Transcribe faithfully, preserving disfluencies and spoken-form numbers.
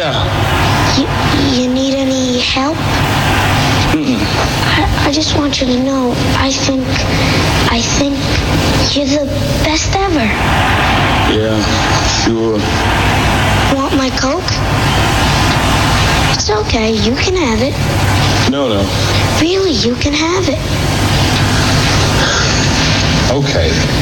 Yeah. You, you need any help? Mm-mm. I, I just want you to know, I think, I think you're the best ever. Yeah, sure. Want my Coke? It's okay, you can have it. No, no. Really, you can have it. Okay.